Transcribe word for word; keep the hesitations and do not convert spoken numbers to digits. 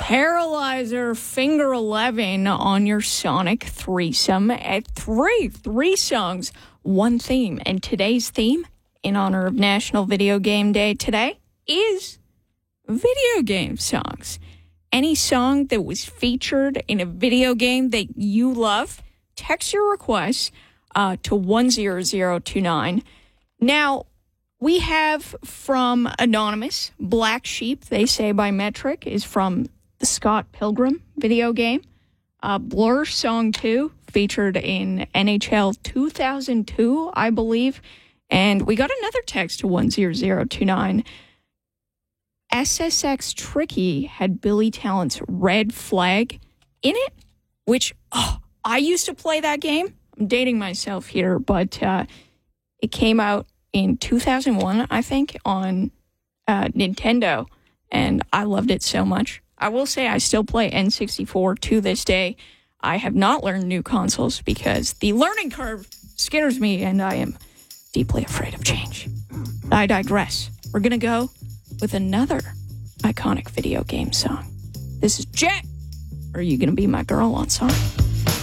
Paralyzer Finger eleven on your Sonic threesome at three. Three songs, one theme. And today's theme, in honor of National Video Game Day today, is video game songs. Any song that was featured in a video game that you love, text your requests uh, to one zero zero two nine. Now, we have from Anonymous, Black Sheep, they say by Metric, is from the Scott Pilgrim video game. Uh, Blur Song two, featured in N H L two thousand two, I believe. And we got another text to one zero zero two nine. S S X Tricky had Billy Talent's Red Flag in it, which, oh, I used to play that game. I'm dating myself here, but uh, it came out in two thousand one, I think, on uh, Nintendo, and I loved it so much. I will say I still play N sixty-four to this day. I have not learned new consoles because the learning curve scares me, and I am deeply afraid of change. I digress. We're going to go with another iconic video game song. This is Jet. Are You Gonna Be My Girl on song?